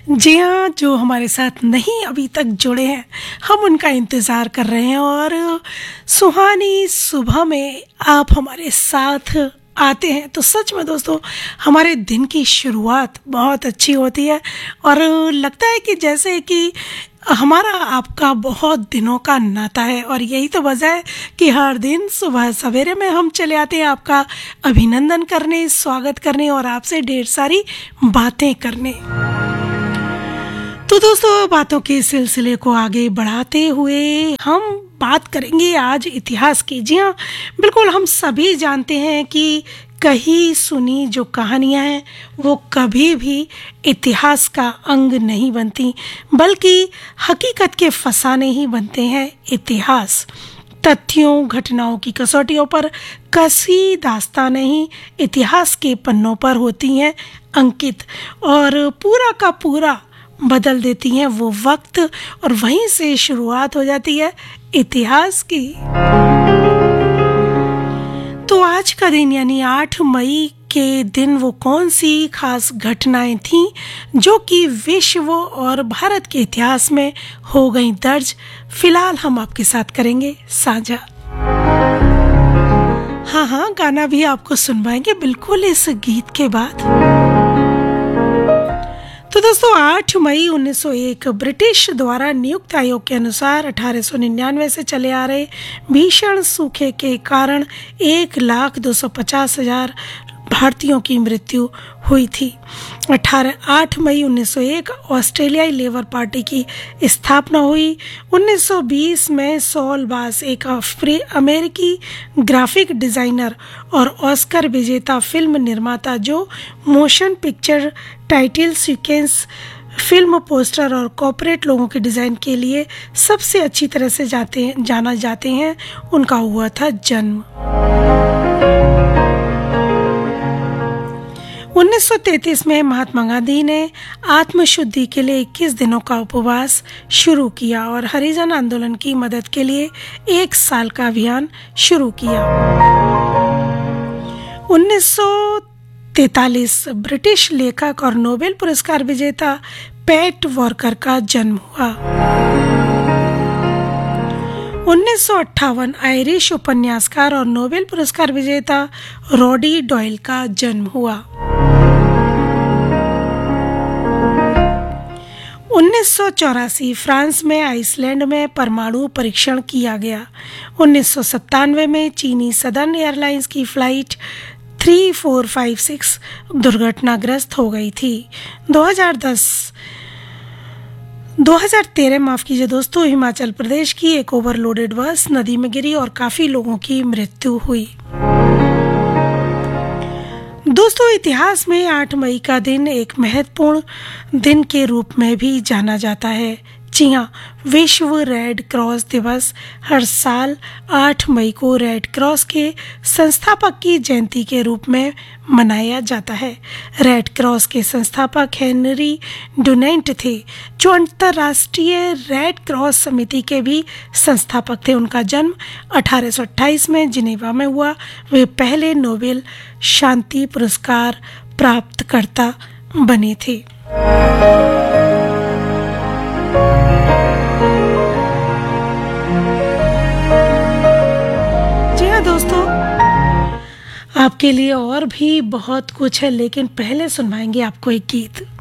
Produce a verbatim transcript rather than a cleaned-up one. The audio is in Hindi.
जी हाँ, जो हमारे साथ नहीं अभी तक जुड़े हैं, हम उनका इंतज़ार कर रहे हैं और सुहानी सुबह में आप हमारे साथ आते हैं तो सच में दोस्तों हमारे दिन की शुरुआत बहुत अच्छी होती है और लगता है कि जैसे कि हमारा आपका बहुत दिनों का नाता है और यही तो वजह है कि हर दिन सुबह सवेरे में हम चले आते हैं आपका अभिनंदन करने, स्वागत करने और आपसे ढेर सारी बातें करने। तो दोस्तों बातों के सिलसिले को आगे बढ़ाते हुए हम बात करेंगे आज इतिहास की। जी हाँ, बिल्कुल हम सभी जानते हैं कि कही सुनी जो कहानियाँ हैं वो कभी भी इतिहास का अंग नहीं बनती, बल्कि हकीकत के फसाने ही बनते हैं इतिहास। तथ्यों घटनाओं की कसौटियों पर कसी दास्तानें ही इतिहास के पन्नों पर होती हैं अंकित और पूरा का पूरा बदल देती हैं वो वक्त और वहीं से शुरुआत हो जाती है इतिहास की। तो आज का दिन यानी आठ मई के दिन वो कौन सी खास घटनाएं थीं जो कि विश्व और भारत के इतिहास में हो गई दर्ज, फिलहाल हम आपके साथ करेंगे साझा। हाँ हाँ, गाना भी आपको सुनवाएंगे बिल्कुल इस गीत के बाद। तो दोस्तों आठ मई उन्नीस सौ एक ब्रिटिश द्वारा नियुक्त आयोग के अनुसार अठारह सौ निन्यानवे से चले आ रहे भीषण सूखे के कारण एक लाख दो सौ पचास हजार भारतीयों की मृत्यु हुई थी। अठारह आठ मई उन्नीस सौ एक ऑस्ट्रेलियाई लेबर पार्टी की स्थापना हुई। उन्नीस सौ बीस में सॉल बास एक अमेरिकी ग्राफिक डिजाइनर और ऑस्कर विजेता फिल्म निर्माता जो motion picture title sequence, film poster और कॉर्पोरेट लोगों के डिज़ाइन के लिए सबसे अच्छी तरह से जाते हैं जाना जाते हैं, उनका हुआ था जन्म। उन्नीस सौ तैंतीस में महात्मा गांधी ने आत्मशुद्धि के लिए इक्कीस दिनों का उपवास शुरू किया और हरिजन आंदोलन की मदद के लिए एक साल का अभियान शुरू किया। उन्नीस सौ तैंतालीस ब्रिटिश लेखक और नोबेल पुरस्कार विजेता पैट वॉकर का जन्म हुआ। उन्नीस सौ अट्ठावन आयरिश उपन्यासकार और नोबेल पुरस्कार विजेता रॉडी डॉयल का जन्म हुआ। उन्नीस सौ चौरासी फ्रांस में आइसलैंड में परमाणु परीक्षण किया गया। उन्नीस सौ सत्तानवे में चीनी सदर्न एयरलाइंस की flight three four five six दुर्घटनाग्रस्त हो गई थी। दो हज़ार दस दो हज़ार तेरह माफ कीजिए दोस्तों, हिमाचल प्रदेश की एक ओवरलोडेड बस नदी में गिरी और काफी लोगों की मृत्यु हुई। दोस्तों इतिहास में आठ मई का दिन एक महत्वपूर्ण दिन के रूप में भी जाना जाता है। जी हाँ, विश्व रेड क्रॉस दिवस हर साल आठ मई को रेड क्रॉस के संस्थापक की जयंती के रूप में मनाया जाता है। रेड क्रॉस के संस्थापक हेनरी डुनेंट थे जो अंतर्राष्ट्रीय रेड क्रॉस समिति के भी संस्थापक थे। उनका जन्म अठारह सौ अट्ठाईस में जिनेवा में हुआ। वे पहले नोबेल शांति पुरस्कार प्राप्तकर्ता बने थे। दोस्तों आपके लिए और भी बहुत कुछ है, लेकिन पहले सुनवाएंगे आपको एक गीत।